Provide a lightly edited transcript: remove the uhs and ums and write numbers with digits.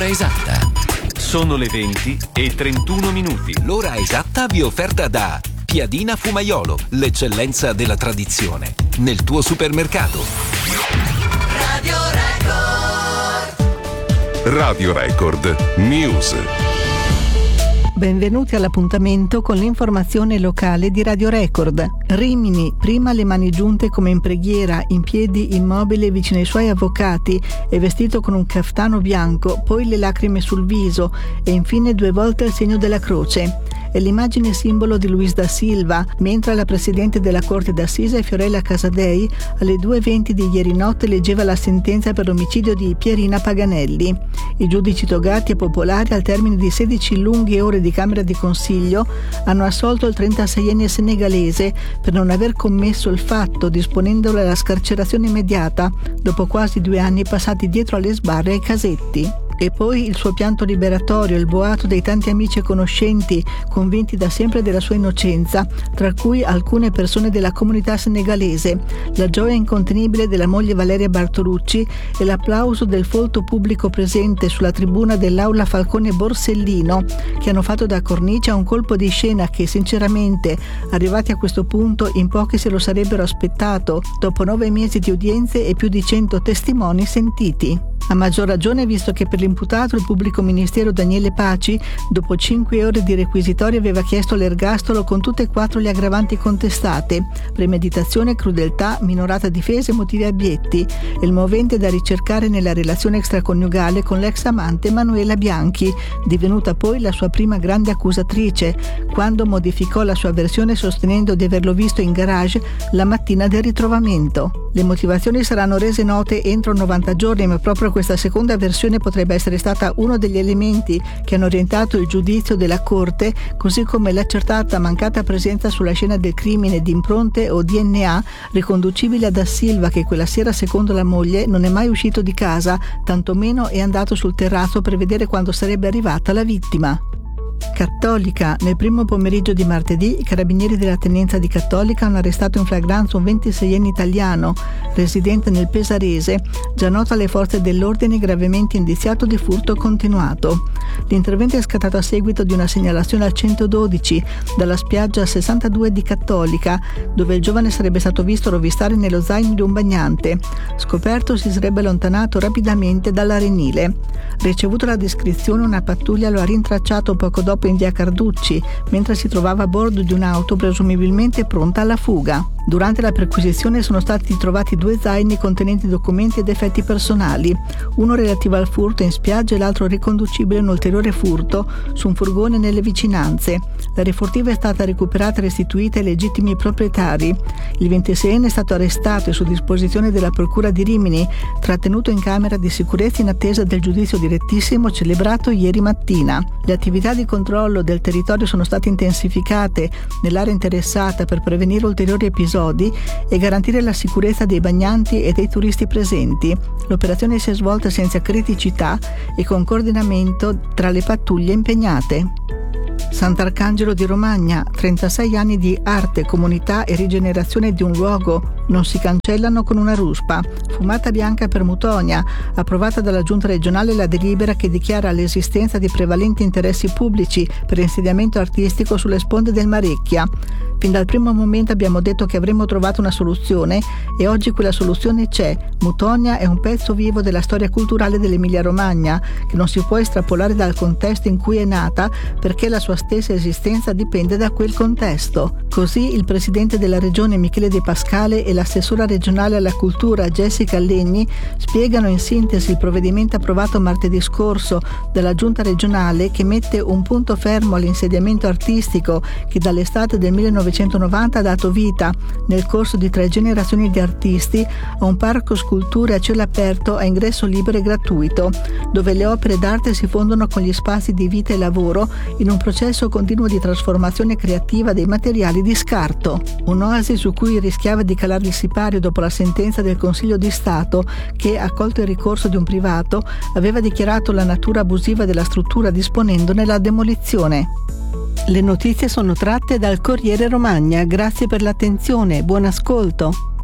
esatta. Sono le 20:31. L'ora esatta vi è offerta da Piadina Fumaiolo, l'eccellenza della tradizione, nel tuo supermercato. Radio Record. Radio Record News. Benvenuti all'appuntamento con l'informazione locale di Radio Record. Rimini, prima le mani giunte come in preghiera, in piedi immobile vicino ai suoi avvocati e vestito con un caftano bianco, poi le lacrime sul viso e infine 2 volte il segno della croce. È l'immagine simbolo di Luis da Silva, mentre la Presidente della Corte d'Assise, Fiorella Casadei, alle 2:20 di ieri notte leggeva la sentenza per l'omicidio di Pierina Paganelli. I giudici togati e popolari, al termine di 16 lunghe ore di Camera di Consiglio, hanno assolto il 36enne senegalese per non aver commesso il fatto, disponendolo alla scarcerazione immediata, dopo quasi 2 anni passati dietro alle sbarre e ai casetti. E poi il suo pianto liberatorio, il boato dei tanti amici e conoscenti convinti da sempre della sua innocenza, tra cui alcune persone della comunità senegalese, la gioia incontenibile della moglie Valeria Bartolucci e l'applauso del folto pubblico presente sulla tribuna dell'Aula Falcone Borsellino, che hanno fatto da cornice a un colpo di scena che sinceramente, arrivati a questo punto, in pochi se lo sarebbero aspettato dopo 9 mesi di udienze e più di 100 testimoni sentiti. A maggior ragione visto che per l'imputato il pubblico ministero Daniele Paci, dopo 5 ore di requisitorio, aveva chiesto l'ergastolo con tutte e 4 le aggravanti contestate: premeditazione, crudeltà, minorata difesa e motivi abietti, e il movente da ricercare nella relazione extraconiugale con l'ex amante Manuela Bianchi, divenuta poi la sua prima grande accusatrice, quando modificò la sua versione sostenendo di averlo visto in garage la mattina del ritrovamento. Le motivazioni saranno rese note entro 90 giorni, ma proprio questa seconda versione potrebbe essere stata uno degli elementi che hanno orientato il giudizio della Corte, così come l'accertata mancata presenza sulla scena del crimine di impronte o DNA riconducibili a Da Silva, che quella sera, secondo la moglie, non è mai uscito di casa, tantomeno è andato sul terrazzo per vedere quando sarebbe arrivata la vittima. Cattolica. Nel primo pomeriggio di martedì i carabinieri della tenenza di Cattolica hanno arrestato in flagranza un 26enne italiano, residente nel Pesarese, già noto alle forze dell'ordine, gravemente indiziato di furto continuato. L'intervento è scattato a seguito di una segnalazione al 112 dalla spiaggia 62 di Cattolica, dove il giovane sarebbe stato visto rovistare nello zaino di un bagnante. Scoperto, si sarebbe allontanato rapidamente dall'arenile. Ricevuta la descrizione, una pattuglia lo ha rintracciato poco dopo in via Carducci, mentre si trovava a bordo di un'auto presumibilmente pronta alla fuga. Durante la perquisizione sono stati trovati 2 zaini contenenti documenti ed effetti personali, uno relativo al furto in spiaggia e l'altro riconducibile a un ulteriore furto su un furgone nelle vicinanze. La refurtiva è stata recuperata e restituita ai legittimi proprietari. Il 26enne è stato arrestato e, su disposizione della Procura di Rimini, trattenuto in camera di sicurezza in attesa del giudizio direttissimo celebrato ieri mattina. Le attività di controllo del territorio sono state intensificate nell'area interessata per prevenire ulteriori episodi e garantire la sicurezza dei bagnanti e dei turisti presenti. L'operazione si è svolta senza criticità e con coordinamento tra le pattuglie impegnate. Sant'Arcangelo di Romagna, 36 anni di arte, comunità e rigenerazione di un luogo non si cancellano con una ruspa. Fumata bianca per Mutonia, approvata dalla Giunta regionale la delibera che dichiara l'esistenza di prevalenti interessi pubblici per insediamento artistico sulle sponde del Marecchia. Fin dal primo momento abbiamo detto che avremmo trovato una soluzione e oggi quella soluzione c'è. Mutonia è un pezzo vivo della storia culturale dell'Emilia-Romagna che non si può estrapolare dal contesto in cui è nata, perché la sua stessa esistenza dipende da quel contesto. Così il presidente della regione Michele De Pascale e l'assessora regionale alla cultura Jessica Legni spiegano in sintesi il provvedimento approvato martedì scorso dalla giunta regionale, che mette un punto fermo all'insediamento artistico che dall'estate del 1990 ha dato vita, nel corso di 3 generazioni di artisti, a un parco sculture a cielo aperto a ingresso libero e gratuito, dove le opere d'arte si fondono con gli spazi di vita e lavoro in un processo continuo di trasformazione creativa dei materiali di scarto. Un'oasi su cui rischiava di calare il sipario dopo la sentenza del Consiglio di Stato che, accolto il ricorso di un privato, aveva dichiarato la natura abusiva della struttura disponendone la demolizione. Le notizie sono tratte dal Corriere Romagna. Grazie per l'attenzione, buon ascolto.